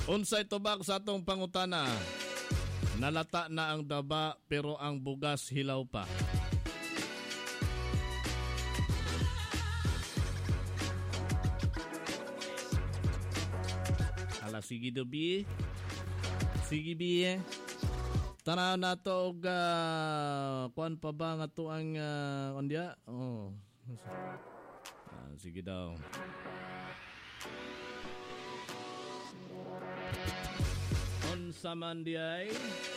Unsay tubag sa atong pangutana? Nalata na ang daba pero ang bugas hilaw pa. Hala, sige do bi. Sige bi. Tanaw na to og kuan pa ba nga to ang ondya? Oh. Sige daw. Unsa man diay?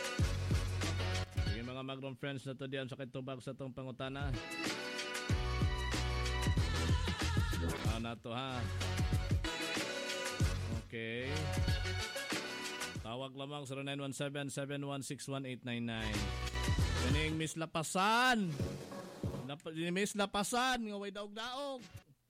Sige mga Magnum friends na to diyan sa kitubag sa tong pangutana. Na to ha. Okay. Tawag lamang 0917-716-1899. Kaning Miss Lapasan. Miss Lapasan, nga way daog-daog.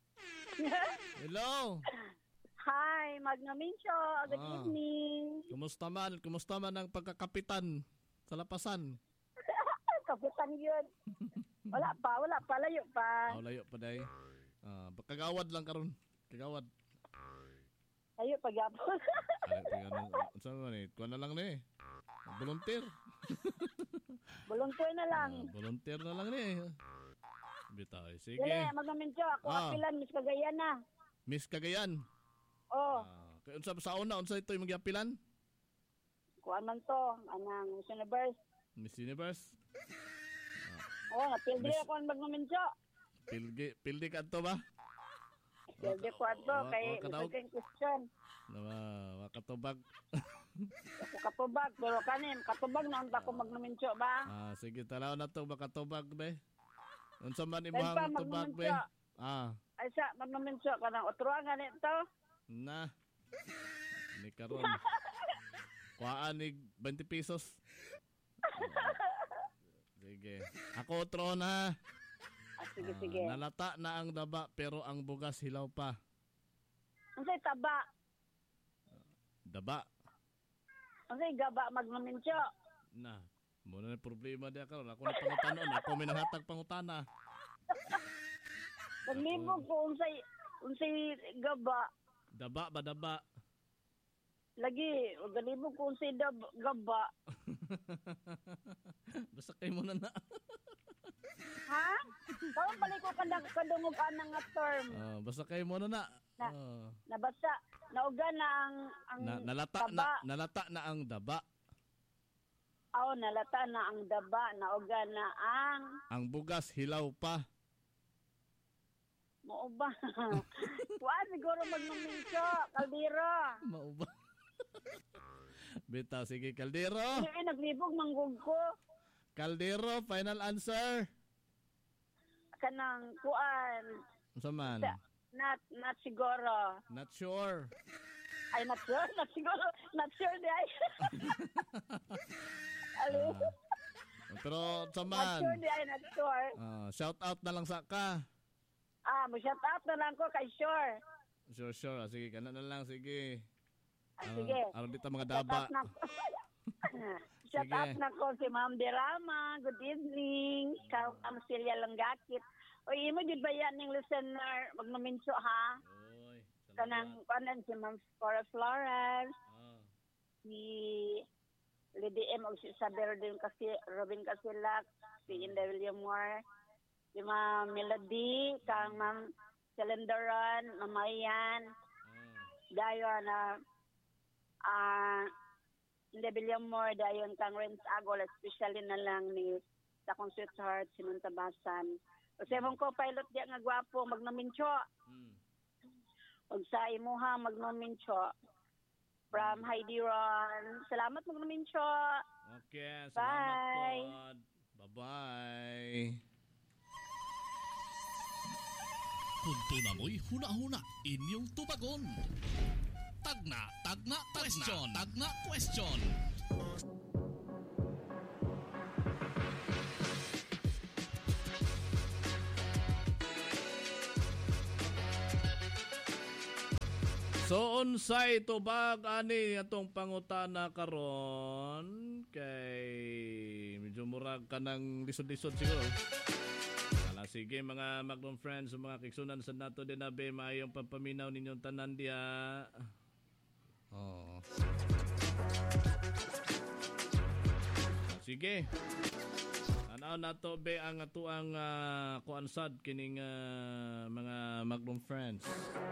Hello. Hi, Magnamincho. Good evening. Kumusta man ang pagkakapitan sa Lapasan? Kapitan yun. Wala pa. Layo pa. Layo pa day. Kagawad lang karon. Kagawad. Layo pa gapon. Saan mo ni? Kuha na lang ni. Volunteer. Volunteer na lang. Volunteer na lang ni. Bitaw. Sige. Dili, Magnamincho. Ako apilan, Miss Cagayan na. Miss Cagayan? Oh. Sa una, unsa ito yung mag-apilan? Kuha man to. Anang Miss Universe. Miss Universe? Napildi ako ang Magnamincho. Pildi ka ito ba? Pildi ko ito. Kay isang question. Wakatubag. Ako katubag. Pero kanin, katubag na ang ako Magnamincho ba? Sige, talaw na ito. Makatubag ba? Unsa man imong tubag ba? Ay sa Magnamincho ka ng otruan ganit to. Na. Ni karon. Kuhaan ni 20 pesos. Sige. Ako otro na. Sige. Nalata na ang daba pero ang bugas hilaw pa. Unsay taba? Daba. Unsay gaba Magnamincho? Na. Muna na problema diya karon. Ako na pangutanon. Ako may nanghatag pangutana. Naglibog ko unsay gaba. Daba ba daba? Lagi, naglibog ko unsay gaba. Basta kayo muna na. Ha? Kawang balik ko kadungog anang nga term. Basta kayo muna na. Nabasa. Naugan na ang nalata na ang daba. Nalata na ang daba. Naugan na ang bugas hilaw pa. Mauba. Kuan siguro Magnamincho, Kaldero. Mauba. Bita, sige Kaldero. Naglibog manggug ko. Kaldero, final answer. Kanang kuan. Unsa man? Not siguro. Not sure. Ay, not sure. Not siguro. Not sure di ay. Pero unsa man? Not sure di ay, not sure. Shout out na lang sa ka. Shout out na lang ko kay Sure. Sure. Sige, kana na lang, sige. Sige. Aron dito mga daba. Shout out na ko si Ma'am Derama. Good evening. Ma'am Celia Langgakit. Imo jud ba yan ng listener Magnamincho ha? Oy. Kanang kanan si Ma'am Cora Flores. Si Lady M og si Isabel din kasi Robin Casilak, si Inda William Moore. Si Ma'am Melody, kang Ma'am Celendaron, Mamayan, dayon na Inda William Moore, dayon kang Renz Agol, especially na lang ni sa kong sweetheart, sinuntabasan. Kasi mong ko, pilot diya nga gwapo, Magnamincho. Og sa imuha, Magnamincho. From Heidi Ron. Salamat, Magnamincho. Okay, salamat po. Bye-bye. Punto na mo'y huna-huna inyong tubagon. Tagna question. So unsay tubag ani atong pangutana karon kay medyo murag kanang lisod-lisod siguro. Sige mga Magnum friends, mga kiksunan sa nato din na be maayong pampaminaw ninyong tanan diya. Oh. Sige. Ano na to be ang atuang kuansad kining mga Magnum friends.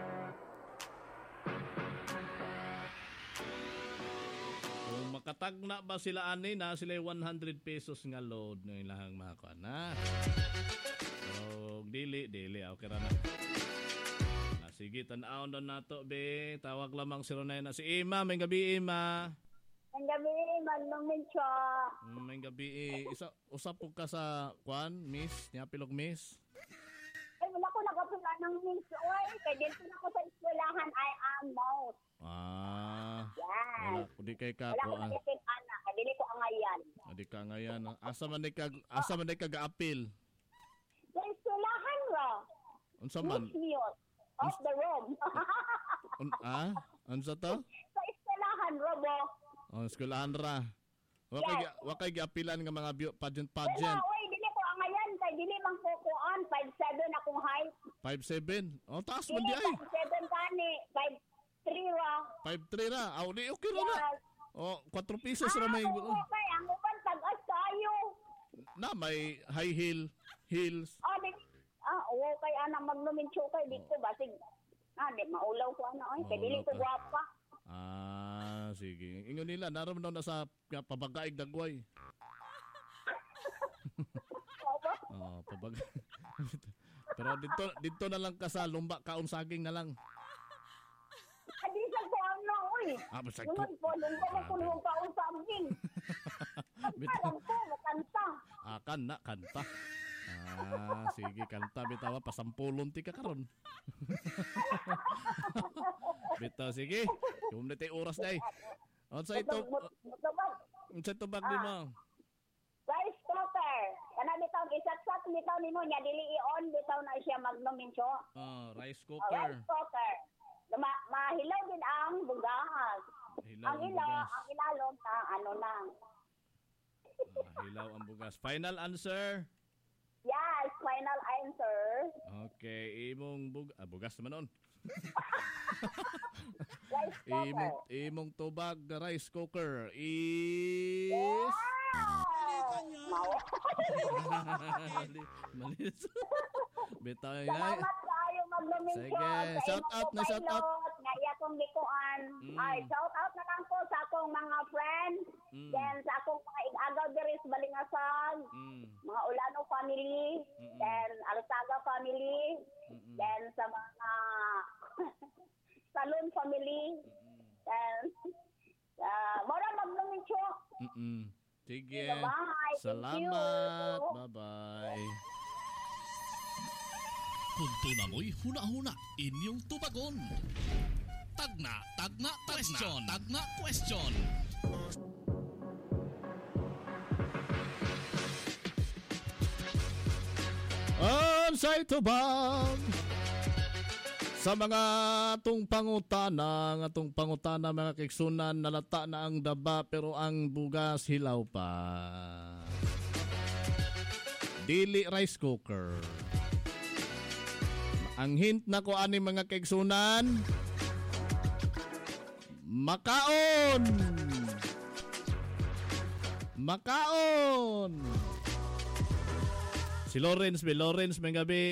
Kung makatagna ba sila ani na sila 100 pesos nga load ng ilahang mga kuan na. So, dili okay ra na. Sige, tan-aw na nato be. Tawag lamang 09 na si Ima. May gabi, Ima. Ang gabi, Magnum Mincho. May gabi. Usap po ka sa kwan, Miss? Nyapilog, Miss? Ay, wala ko nagapula ng Miss. Oy, kaya dito na ako sa eskwelahan. I am mouse. Wala ko di kay ka. Wala ko nagapin, Ana. Dili ko angayan. Di ka ngayon. Asa man di ka ga-apil? Sa eskwelahan, ra. Unsa man? Miss off the room. Unsa to? Sa eskwelahan, Robo. Eskwelahan ra. Wakay gi-apilan nga mga pageant. Oy, dili ko angayan. Kaya dili mang kukuan. 5'7" akong height. 5'7"? Taas man di ay. 5'7" kani. 5'3" ra. 5'3" ra. Okay ra na. 4 pesos ra may. Okay, ang uban tag-as kayo. Na may high heels. Kay ana magnumincho kay dito basig. Di maulaw ko ana oy, kay dili ko gwapa. Sige. Ingon nila naramdaman na sa pabagaig dagway. Pabagaig. Pero dito na lang ka sa lumba kaon saging na lang. Adi sa ko ano oy. Basta ko. Lumba ko kaon saging. Kanta. Kanta. Sige, kanta bitaw pasampulon ti ka karon. Bitaw sige. Yung nete oras day. Unsa ito? Unsa ito bag nimo? Rice cooker. Kana bitaw isat-sat bitaw nimo nya dili i-on bitaw na siya magnumincho. Rice cooker. Rice cooker. Mahilaw din ang bugas. Ang ilalom na ano na. Hilaw ang bugas. Final answer? Yes, final answer. Okay, imong bugas naman on. Rice cooker. Imong tubag na rice cooker is... Malis. Bitaw yan. Salamat kayo maglumincho. Sige, shout out. Nga iya kong likuan. Shout out na lang po sa akong mga friends. Then sa akong mga igagaw diri sa Balingasag. Mga Ulano family. Then Alsaga family. Then sa mga Salon family. Then mora maglumincho. Sige. Bye. Salamat. Bye-bye. Punto na mo'y huna-huna inyong tubagon. Tagna question. Ansay tubag sa mga atong pangutana mga kiksunan nalata na ang daba pero ang bugas hilaw pa. Dili rice cooker. Ang hint na ko ani mga kiksunan, makaon. Si Lawrence, may gabi.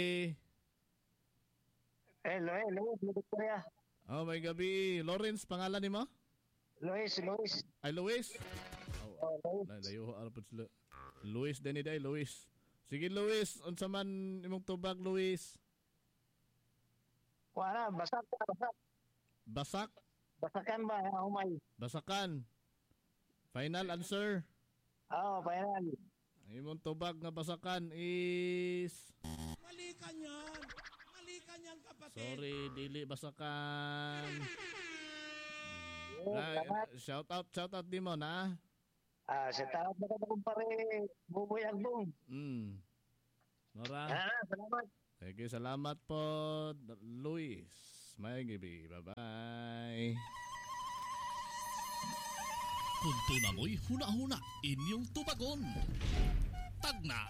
Hello, Victoria. May gabi. Lawrence, pangalan ni mo? Luis. Ay, Luis? Layo alapod sila. Luis, Deniday, Luis. Sige, Luis. Unsa man imong tubag, Luis? Wala, basak. Basak? Basakan ba? Humay. Basakan. Final answer? Final. Imong tubag nga basakan is... Mali ka niyan, kapatid. Sorry, dili basakan. Shout out di mo na. Shout out na ka kumpare. Buboy Agbong. Nora. Salamat. Sige, salamat po, Luis. May gabi. Bye-bye. Punto na mo'y huna-huna inyong tubagon. Tagna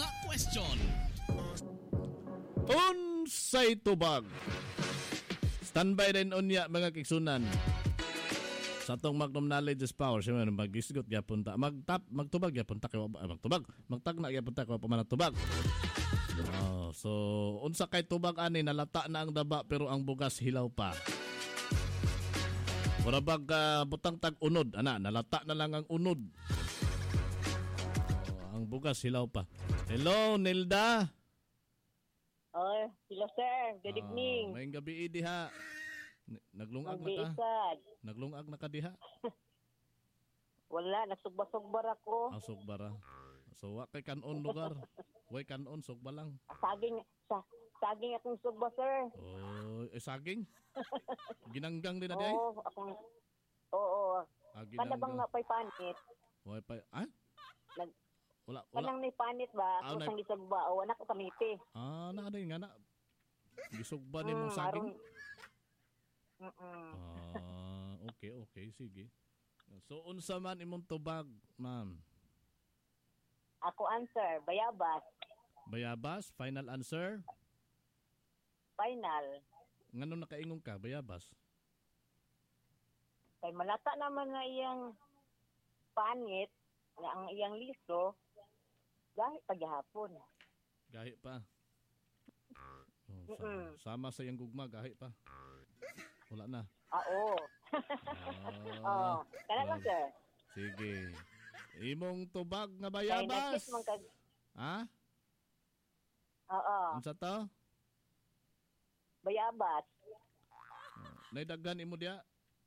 question. Unsay tubag Standby rin unya mga kiksunan. Sa tong Magnum Knowledge is Power, siya man mag-isgot gyapon ta. Magtubag gyapon ta kay magtagna gyapon ta kay pamanatubag. So unsa kay tubag ani nalata na ang daba pero ang bugas hilaw pa. Murabag butang tag unod ana nalata na lang ang unod. Ang bugas hilaw pa. Hello Nilda. Oh, hello sir. Good evening. Mayong gabi diha. Naglungag na ka? Naglungag na ka diha? Wala, nagsugba-sugbar ako. Sugbara. So, wa kay kanon lugar. Way kanon, sugba lang. Saging akong sugba, sir. Oh, saging? Ginanggang din na di ay? Oo. Kada bang Ginanggang. napay panit? Way pa, Wala. Kanang may panit ba? Ako sang gisugba. O, anak ko kamiti. Na yun nga na. Gisugba ni mong saging? Okay, sige. So, unsa man imong tubag, ma'am? Ako answer, bayabas. Bayabas? Final answer? Final. Ngano nakaingon ka, bayabas? Kay malata naman na iyang panit, na ang iyang liso, dahil paghapon. Gahi pa. Sama sa iyang gugma, gahi pa. Wala na. Oo. Kana lang, sir. Sige. Imong tubag nga Kay bayabas. nakit man kag... Ha? Oo. Unsa to? Bayabas. Naidaghan imo diha?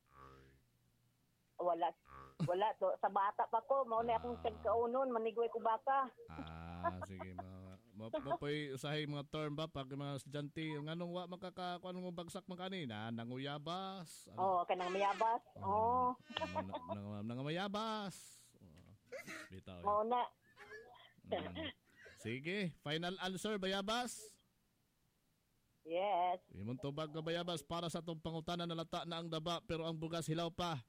Wala to. Sa bata pa ko, mauna akong tagkaunon, manigoy ko baka. Sige. Mapoy usahay mga term ba pag mga estudyante nganong wa makakakuan mo bagsak man kanina nanguyabas. Kanang mayabas. Nangamayabas. Bitaw. Mauna. Sige, final answer bayabas. Yes. Imong tubag nga bayabas para sa tong pangutanan nalata na ang daba pero ang bugas hilaw pa.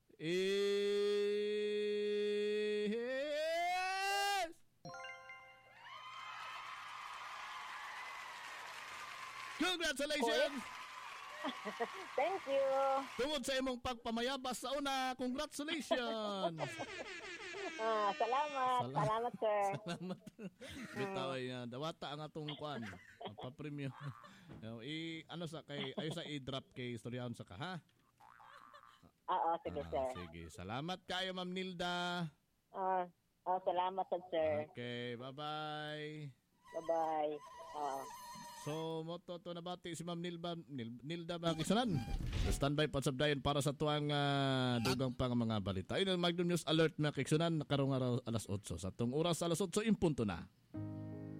Congratulations! Thank you. Tungod sa imong pagpamayabas sa una, congratulations! Salamat. Salamat, sir. Salamat. Bitaw ay dawata ang atong kuan. Pa-premium. Ano sa kay ayo sa i-drop kay istoryahon sa ka ha? Sige, sir. Sige. Salamat kayo, Ma'am Nilda. Salamat, sir. Okay, bye-bye. Bye-bye. So, moto to nabati si Ma'am Nilda Magisanan. Standby pa sabdayon para sa tuang dugang pang mga balita. Ayun ang Magnum News Alert na kiksunan karong araw alas 8. Sa tong oras alas 8 impunto na.